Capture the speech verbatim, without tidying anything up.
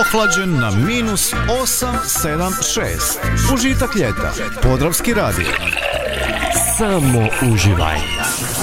ohlađen na minus osam sedam šest. Užitak ljeta. Podravski radio. Samo uživaj.